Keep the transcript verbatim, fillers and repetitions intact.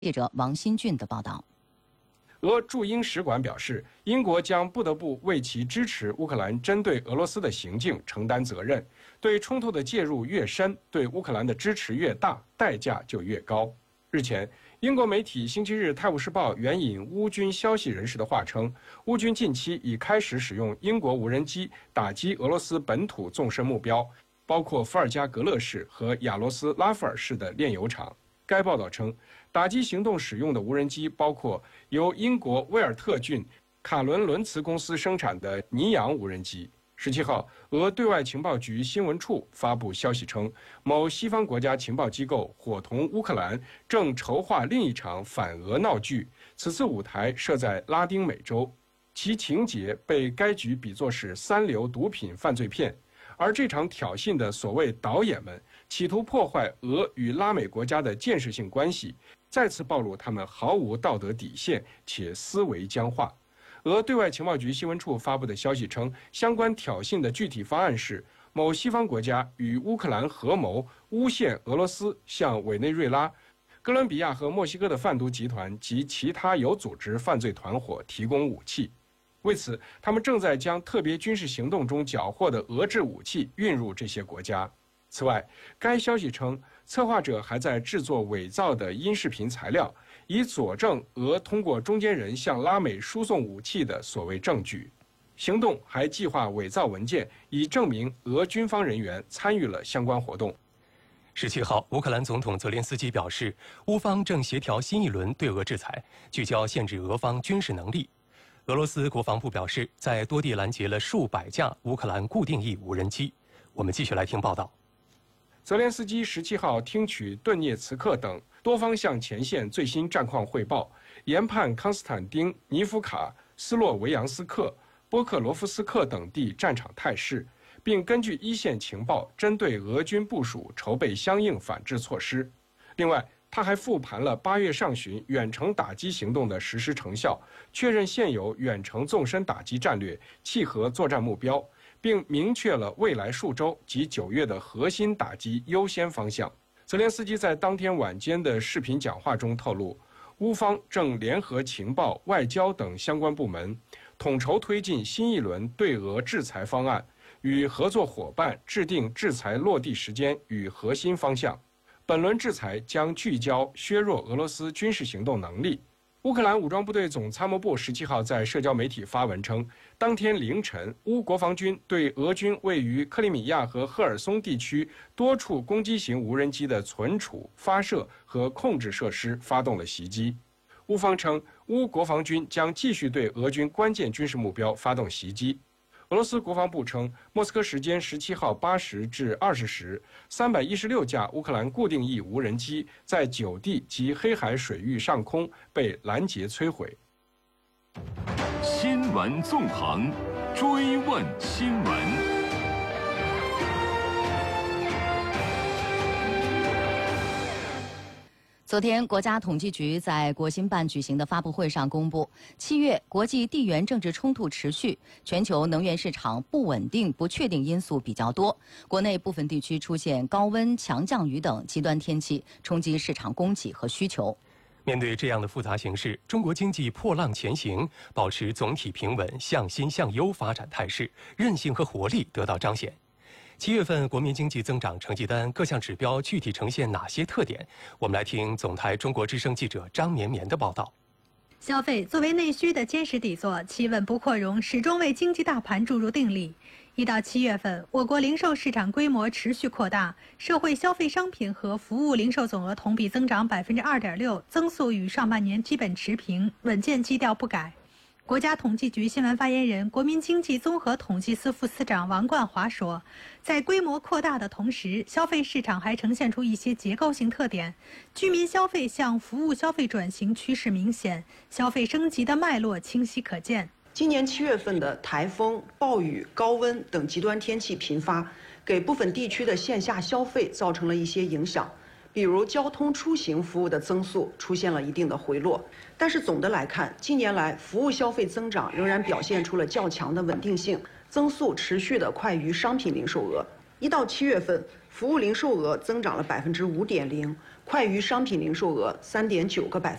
记者王新俊的报道。 俄驻英使馆表示，英国将不得不为其支持乌克兰针对俄罗斯的行径承担责任。对冲突的介入越深，对乌克兰的支持越大，代价就越高。日前，英国媒体《星期日泰晤士报》援引乌军消息人士的话称，乌军近期已开始使用英国无人机打击俄罗斯本土纵深目标，包括伏尔加格勒市和亚罗斯拉夫尔市的炼油厂。该报道称，打击行动使用的无人机包括由英国威尔特郡卡伦伦茨公司生产的尼昂无人机。十七号，俄对外情报局新闻处发布消息称，某西方国家情报机构伙同乌克兰正筹划另一场反俄闹剧，此次舞台设在拉丁美洲，其情节被该局比作是三流毒品犯罪片。而这场挑衅的所谓导演们，企图破坏俄与拉美国家的建设性关系，再次暴露他们毫无道德底线且思维僵化。俄对外情报局新闻处发布的消息称，相关挑衅的具体方案是某西方国家与乌克兰合谋诬陷俄罗斯向委内瑞拉、哥伦比亚和墨西哥的贩毒集团及其他有组织犯罪团伙提供武器。为此，他们正在将特别军事行动中缴获的俄制武器运入这些国家。此外，该消息称，策划者还在制作伪造的音视频材料，以佐证俄通过中间人向拉美输送武器的所谓证据。行动还计划伪造文件，以证明俄军方人员参与了相关活动。 十七号，乌克兰总统泽连斯基表示，乌方正协调新一轮对俄制裁，聚焦限制俄方军事能力。俄罗斯国防部表示，在多地拦截了数百架乌克兰固定翼无人机。我们继续来听报道。 泽连斯基十七号听取顿涅茨克等多方向前线最新战况汇报，研判康斯坦丁尼夫卡、斯洛维扬斯克、波克罗夫斯克等地战场态势，并根据一线情报针对俄军部署筹备相应反制措施。另外，他还复盘了八月上旬远程打击行动的实施成效，确认现有远程纵深打击战略契合作战目标，并明确了未来数周及九月的核心打击优先方向。泽连斯基在当天晚间的视频讲话中透露，乌方正联合情报、外交等相关部门，统筹推进新一轮对俄制裁方案，与合作伙伴制定制裁落地时间与核心方向。本轮制裁将聚焦削弱俄罗斯军事行动能力。乌克兰武装部队总参谋部十七号在社交媒体发文称，当天凌晨，乌国防军对俄军位于克里米亚和赫尔松地区多处攻击型无人机的存储、发射和控制设施发动了袭击。乌方称，乌国防军将继续对俄军关键军事目标发动袭击。俄罗斯国防部称，莫斯科时间十七号八时至二十时，三百一十六架乌克兰固定翼无人机在九地及黑海水域上空被拦截摧毁。 新闻纵横，追问新闻。 昨天，国家统计局在国新办举行的发布会上公布，七月国际地缘政治冲突持续，全球能源市场不稳定、不确定因素比较多，国内部分地区出现高温、强降雨等极端天气，冲击市场供给和需求。 面对这样的复杂形势，中国经济破浪前行，保持总体平稳、向新向优发展态势，韧性和活力得到彰显。七月份国民经济增长成绩单各项指标具体呈现哪些特点？我们来听总台中国之声记者张绵绵的报道。 消费作为内需的坚实底座，企稳不扩容始终为经济大盘注入定力。一到七月份，我国零售市场规模持续扩大，社会消费商品和服务零售总额同比增长百分之二点六，增速与上半年基本持平，稳健基调不改。国家统计局新闻发言人、国民经济综合统计司副司长王冠华说，在规模扩大的同时，消费市场还呈现出一些结构性特点，居民消费向服务消费转型趋势明显，消费升级的脉络清晰可见。 今年七月份的台风、暴雨、高温等极端天气频发，给部分地区的线下消费造成了一些影响。比如交通出行服务的增速出现了一定的回落，但是总的来看，近年来服务消费增长仍然表现出了较强的稳定性，增速持续的快于商品零售额。一到七月份，服务零售额增长了百分之五点零， 快于商品零售额三点九个百分